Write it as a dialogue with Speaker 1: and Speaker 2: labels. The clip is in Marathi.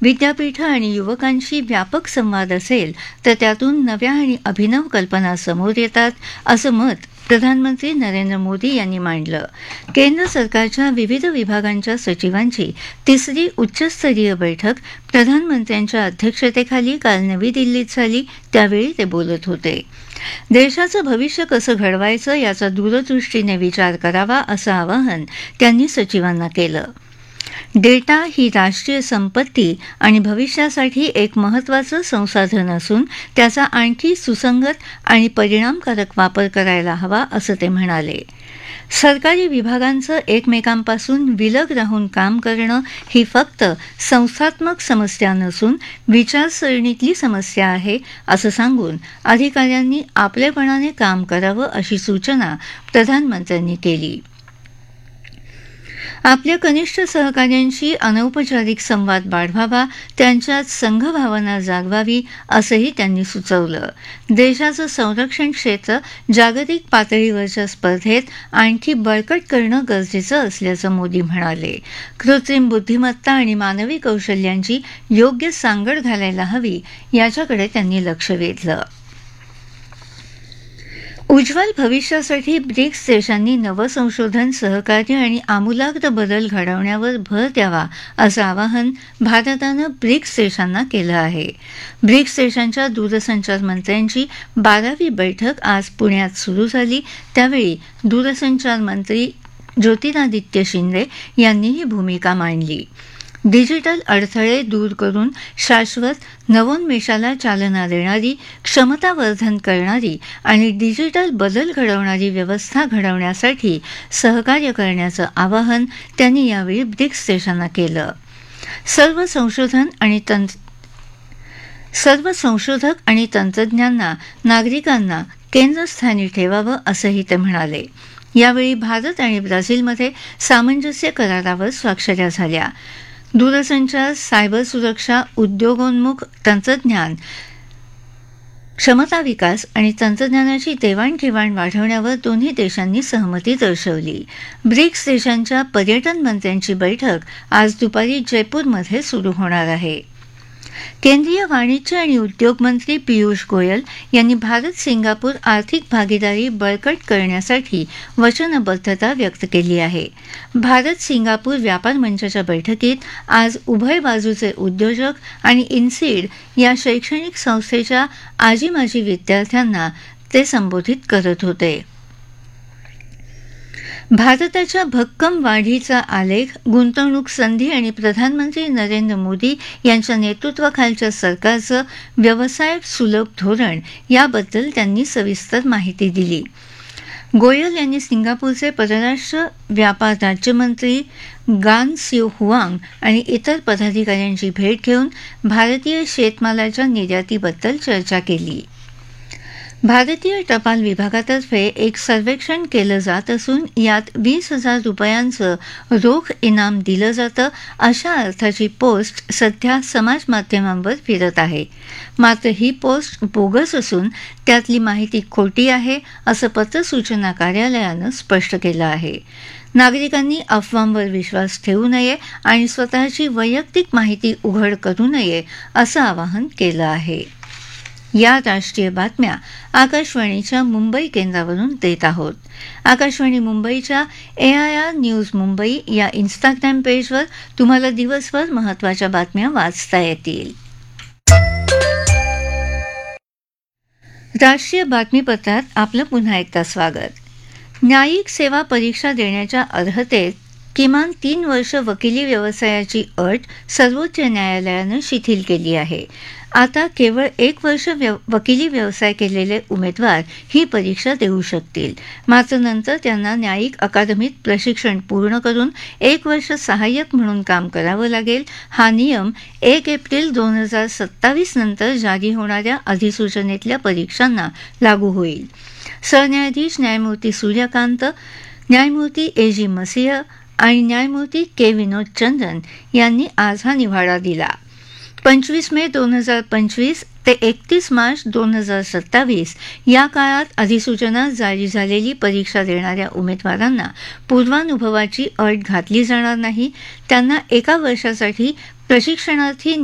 Speaker 1: विद्यापीठं आणि युवकांशी व्यापक संवाद असेल तर त्यातून नव्या आणि अभिनव कल्पना समोर येतात, असं मत प्रधानमंत्री नरेंद्र मोदी यांनी मांडलं. केंद्र सरकारच्या विविध विभागांच्या सचिवांची तिसरी उच्चस्तरीय बैठक प्रधानमंत्र्यांच्या अध्यक्षतेखाली काल नवी दिल्लीत झाली, त्यावेळी ते बोलत होते. देशाचं भविष्य कसं घडवायचं याचा दूरदृष्टीने विचार करावा असं आवाहन त्यांनी सचिवांना केलं. डेटा ही राष्ट्रीय संपत्ती आणि भविष्यासाठी एक महत्त्वाचं संसाधन असून त्याचा आणखी सुसंगत आणि परिणामकारक वापर करायला हवा, असं ते म्हणाले. सरकारी विभागांचं एकमेकांपासून विलग राहून काम करणं ही फक्त संस्थात्मक समस्या नसून विचारसरणीतली समस्या आहे, असं सांगून अधिकाऱ्यांनी आपलेपणाने काम करावं अशी सूचना प्रधानमंत्र्यांनी केली. आपल्या कनिष्ठ सहकाऱ्यांशी अनौपचारिक संवाद वाढवावा, त्यांच्यात संघभावना जागवावी, असंही त्यांनी सुचवलं. देशाचं संरक्षण क्षेत्र जागतिक पातळीवरच्या स्पर्धेत आणखी बळकट करणं गरजेचं असल्याचं मोदी म्हणाले. कृत्रिम बुद्धिमत्ता आणि मानवी कौशल्यांची योग्य सांगड घालायला हवी, याच्याकडे त्यांनी लक्ष वेधलं. उज्ज्वल भविष्यासाठी ब्रिक्स देशांनी नवसंशोधन, सहकार्य आणि आमूलाग्र बदल घडवण्यावर भर द्यावा, असं आवाहन भारतानं ब्रिक्स देशांना केलं आहे. ब्रिक्स देशांच्या दूरसंचार मंत्र्यांची 12वी बैठक आज पुण्यात सुरू झाली, त्यावेळी दूरसंचार मंत्री ज्योतिरादित्य शिंदे यांनी ही भूमिका मांडली. डिजिटल अडथळे दूर करून शाश्वत नवोन्मेषाला चालना देणारी, क्षमतावर्धन करणारी आणि डिजिटल बदल घडवणारी व्यवस्था घडवण्यासाठी सहकार्य करण्याचं आवाहन त्यांनी यावेळी ब्रिक्स देशांना केलं. सर्व संशोधक आणि तंत्रज्ञांना नागरिकांना केंद्रस्थानी ठेवावं, असंही ते म्हणाले. यावेळी भारत आणि ब्राझीलमध्ये सामंजस्य करारावर स्वाक्षऱ्या झाल्या. दूरसंचार, सायबर सुरक्षा, उद्योगोन्मुख तंत्रज्ञान, क्षमता विकास आणि तंत्रज्ञानाची देवाणघेवाण वाढवण्यावर दोन्ही देशांनी सहमती दर्शवली. ब्रिक्स देशांच्या पर्यटन मंत्र्यांची बैठक आज दुपारी जयपूरमध्ये सुरू होणार आहे. केंद्रीय वाणिज्य आणि उद्योग मंत्री पियुष गोयल यांनी भारत सिंगापूर आर्थिक भागीदारी बळकट करण्यासाठी वचनबद्धता व्यक्त केली आहे. भारत सिंगापूर व्यापार मंचाच्या बैठकीत आज उभय बाजूचे उद्योजक आणि इन्सीड या शैक्षणिक संस्थेच्या आजी माजी विद्यार्थ्यांना ते संबोधित करत होते. भारताच्या भक्कम वाढीचा आलेख, गुंतवणूक संधी आणि प्रधानमंत्री नरेंद्र मोदी यांच्या नेतृत्वाखालच्या सरकारचं व्यवसाय सुलभ धोरण याबद्दल त्यांनी सविस्तर माहिती दिली. गोयल यांनी सिंगापूरचे परराष्ट्र व्यापार राज्यमंत्री गान सिओ हुआंग आणि इतर पदाधिकाऱ्यांची भेट घेऊन भारतीय शेतमालाच्या निर्यातीबद्दल चर्चा केली. भारतीय टपाल विभागातर्फे एक सर्वेक्षण केलं जात असून यात 20,000 रुपयांचं रोख इनाम दिलं जातं, अशा अर्थाची पोस्ट सध्या समाज माध्यमांवर फिरत आहे. मात्र ही पोस्ट बोगस असून त्यातली माहिती खोटी आहे, असं पत्र सूचना कार्यालयानं स्पष्ट केलं आहे. नागरिकांनी अफवांवर विश्वास ठेवू नये आणि स्वतःची वैयक्तिक माहिती उघड करू नये, असं आवाहन केलं आहे. या राष्ट्रीय बातम्या आकाशवाणीच्या मुंबई केंद्रावरून देत आहोत. आकाशवाणी मुंबईच्या AIR न्यूज मुंबई या इन्स्टाग्राम पेजवर तुम्हाला दिवसभर महत्त्वाच्या बातम्या वाचता येतील. राष्ट्रीय बातमीपत्रात आपलं पुन्हा एकदा स्वागत. न्यायिक सेवा परीक्षा देण्याच्या अर्हतेत किमान 3 वर्ष वकिली व्यवसायाची अट सर्वोच्च न्यायालयानं शिथिल केली आहे. आता केवळ 1 वर्ष वकिली व्यवसाय केलेले उमेदवार ही परीक्षा देऊ शकतील. मात्र नंतर त्यांना न्यायिक अकादमीत प्रशिक्षण पूर्ण करून 1 वर्ष सहाय्यक म्हणून काम करावं लागेल. हा नियम 1 एप्रिल 2027 नंतर जारी होणाऱ्या अधिसूचनेतल्या परीक्षांना लागू होईल. सरन्यायाधीश न्यायमूर्ती सूर्यकांत, न्यायमूर्ती AG मसिह आणि न्यायमूर्ती K विनोद चंद्रन यांनी आज हा निवाडा दिला. 25 मे 2025 ते 31 मार्च 2027 या काळात अधिसूचना जारी झालेली परीक्षा देणाऱ्या उमेदवारांना पूर्वानुभवाची अट घातली जाणार नाही. त्यांना 1 वर्षासाठी प्रशिक्षणार्थी